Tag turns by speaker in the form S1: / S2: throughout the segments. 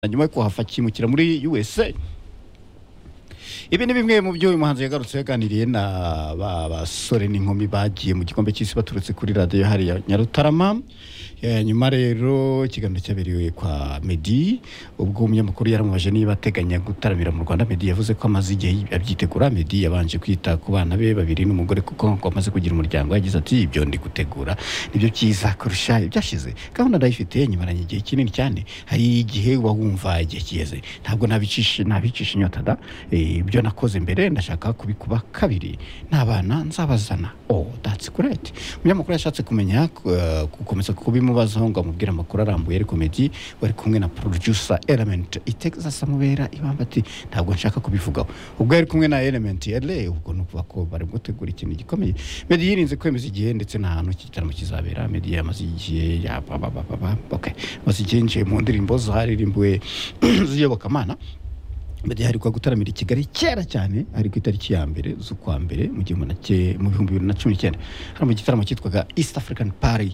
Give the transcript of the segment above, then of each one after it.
S1: nyuma yo kuhafakimukira muri USA. Ibi ni bimwe mu byo uyu muhanzi yagarutse yaganiriye na basore n'inkumi bagiye mu gikombe cy'isi baturutse kuri radio hari ya Nyarutarama. Nyuma rero ikiganiro cyabereye kwa Meddy, ubwo umunyamakuru yaramubaje niba ateganya gutaramira mu Rwanda. Meddy yavuze ko amaze igihe abyitegura. Meddy yabanje kwita ku bana be babiri n'umugore kuko amaze kugira umuryango. Yagize ati ibyo ndi gutegura nibyo cyiza kurusha ibyashize. Gahunda ndayifite nyimaranye igihe kinini cyane. Hari igihe wumva igihe kigeze ntabwo nabicisha inyota da. Ibyo nakoze mbere ndashaka kubikuba kabiri n'abana nzabazana. Oh, that's great. Umunyamakuru yashatse kumenya gukomeza kubimubazaho ngo amubwire amakuru arambuye, ariko Meddy wari kumwe na producer Element Itekza Samubera ibamba ati ntabwo nshaka kubivugaho. Ubwo yari kumwe na Element LA, ubwo nukuva ko bari gutegura ikintu gikomeye. Meddy yirinze kwemeza igihe ndetse n'ahantu kigitaramo kizabera. Meddy yamaze igihe okay, mazigenje mu ndirimbo zaririmbuwe z'iyobokamana. Meddy hari kwa gutaramira i Kigali kera cyane, ari ku itariki ya mbere z'ukwa mbere mu 2019 hari mu gitaramo cyitwaga East African Party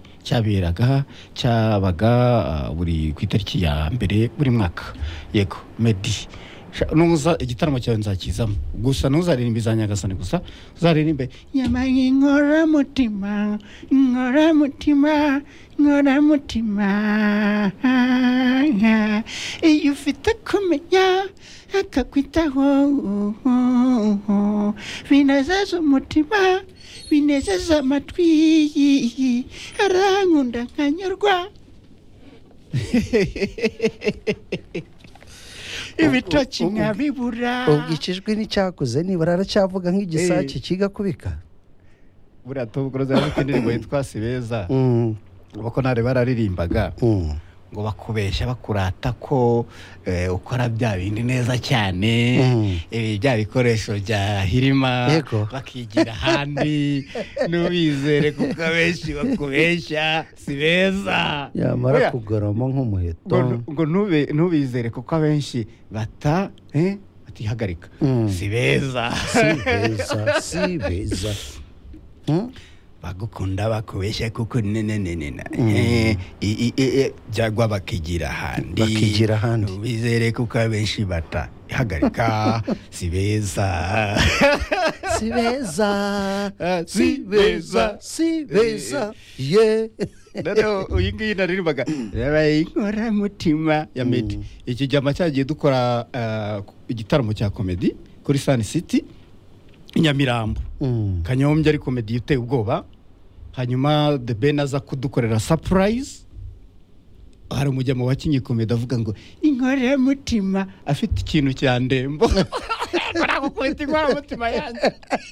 S1: cyabaga buri ku itariki ya mbere buri mwaka. Yego Meddy nuza igitaramo cyawe nzakizamo, gusa ntuzaririmba za Nyagasani gusa, uzaririmbe nyamanye nkora mutima iyo ufite kumenya akakwitaho binezeza umutima binezeza amatwi arankunda nkanyurwa ibitoki nkabibura.
S2: Ubwikijwe n'icyakuze nibura aracyavuga nk'igisake kiga kubika.
S1: Buriya tubugoroza n'indi ndirimbo yitwa Sibeza bako ntare bararirimbaga ngo bakubeshya bakurata ko ukora bya bindi neza cyane, bya bikoresho bya Hirima bakigira handi n'ubizere kuko abenshi bakubeshya Sibeza
S2: yamara kugarama nk'umuheto
S1: ngo ntubizere kuko abenshi batihagarika Sibeza bagukunda bakubeshya kuko byagwa bakigira handi bizere kuko abenshi batahagarika Sibeza
S2: ye
S1: rero uyu ngiyi naririmbaga inkora mutima ya Meddy. Iki gihe cyagiye dukora igitaramo cya comedy kuri Sun City Nyamirambo Kanyombya, ariko Meddy uteye ubwoba. Hanyuma The Ben aza kudukorera surprise. Hari umujyamo wakinye comedy avuga ngo inkora mutima, afite ikintu cya ndembo baragukubita inkora mutima yanjye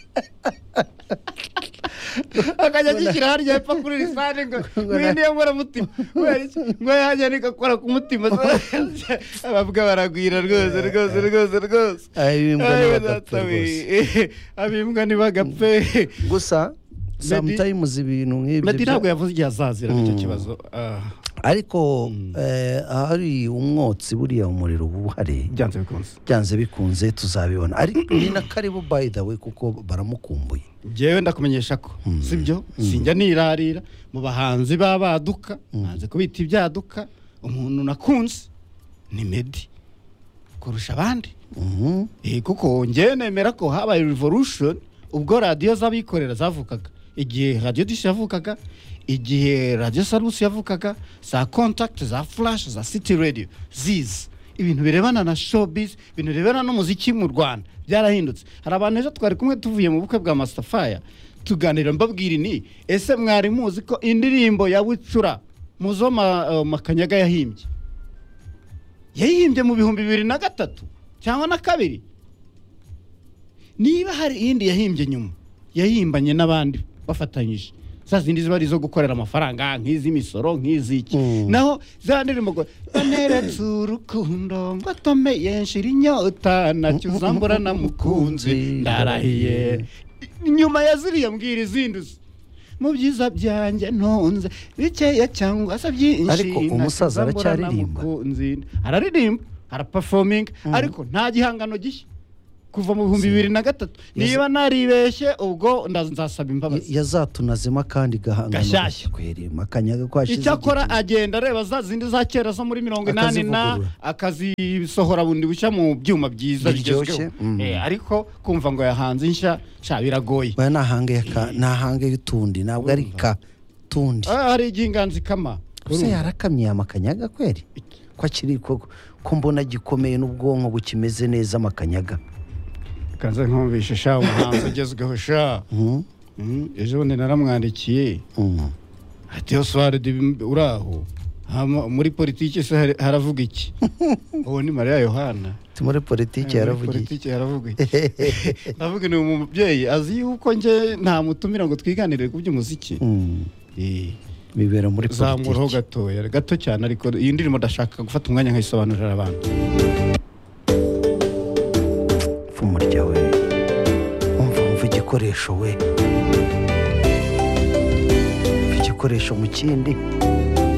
S1: akajya gikira harya hepfo kuri risane ngo niyo nkora mutima ngo yajya nikakora ku mutima ababwa baragwira rwose abimbwa ntibagapfe.
S2: Gusa sometimes ibintu nk'ibyo
S1: Meddy ntabwo yavuze igihe azazira nicyo kibazo.
S2: Ariko hari umwotsi buriya umuriro buhare byanze bikunze tuzabibona. Ariko ni na karibu by the way kuko baramukumbuye.
S1: Jewe ndakumenyesha ko sibyo sinjya nirarira mu bahanzi babaduka nanze kubita ibyaduka. Umuntu nakunze ni Meddy kurusha abandi kuko ngiye nemera ko habaye revolution ubwo radio zabikorera zavukaga, igihe radio Dish yavukaga, igihe radio Salus yavukaga, za Contact, za Flash, za City Radio, ziz ibintu birebana na showbiz, ibintu birebana n'umuziki mu Rwanda byarahindutse. Hari abantu ejo twari kumwe tuvuye mu bukwe bwa Master Fire tuganira, mbabwira ni ese mwari muzi ko indirimbo ya Bucura muzo Makanyaga yahimbye mu 2003 cyangwa na 2. Niba hari indi yahimbye nyuma yahimbanye n'abandi bafatanyije zazindi zibari zo gukorera amafaranga nk'izi misoro nk'iziki naho zandirimo ngo baneretse urukundo ngo atomeye nshira inyota nacyo uzambura namukunzi ndarahiye nyuma yaziriye mbwira izinduzi mu byiza byanjye ntonze bikeya cyangwa se byinshi.
S2: Ariko umusaza aracyaririmba
S1: araririmba araperforming ariko nta gihangano gishya kuva mu 2003 niba naribeshye ubwo nzasaba imbabazi
S2: yazatunazemo kandi gahanga
S1: gashyashya
S2: kwerema akanyaga kwashize
S1: icyakora agenda areba za zindi za kera zo muri 80 na akazisohora bundi bushya mu byuma byiza bigezweho ariko kumva ngo yahanze insha biragoye
S2: nahange y'utundi ntabwo ari ka tundi
S1: hari iginganzi kama
S2: gusa yarakamye amakanyaga kweri ko akiri ko mbona gikomeye n'ubwonko bukimeze neza amakanyaga
S1: kanze nkumvishe sha umuhanzi agezweho sha ejo bundi naramwandikiye ati Oswald uraho muri politiki se haravuga iki uwo ni Maria Yohana
S2: muri politiki yaravuga
S1: iki ndavuga ni umubyeyi azi yuko nge nta mutumira ngo twiganire ku by'umuziki
S2: bibera muri politiki
S1: zamuraho gatoya gato cyane ariko iyi ndirimo ndashaka gufata umwanya nkayisobanurira abantu
S2: fumurya we umva igikoresho we igikoresho mu kindi